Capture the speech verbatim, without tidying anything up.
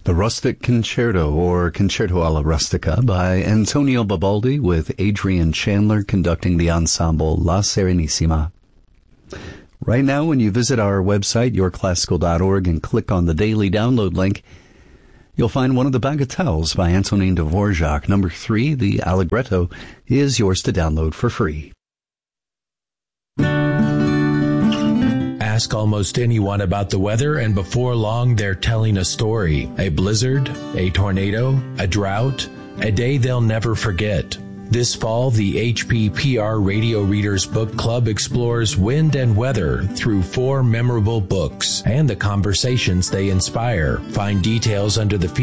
The Rustic Concerto, or Concerto alla Rustica, by Antonio Vivaldi, with Adrian Chandler conducting the ensemble La Serenissima. Right now, when you visit our website, your classical dot org, and click on the daily download link, you'll find one of the bagatelles by Antonin Dvorak. Number three, the Allegretto, is yours to download for free. Ask almost anyone about the weather, and before long they're telling a story. A blizzard, a tornado, a drought, a day they'll never forget. This fall, the H P P R Radio Readers Book Club explores wind and weather through four memorable books and the conversations they inspire. Find details under the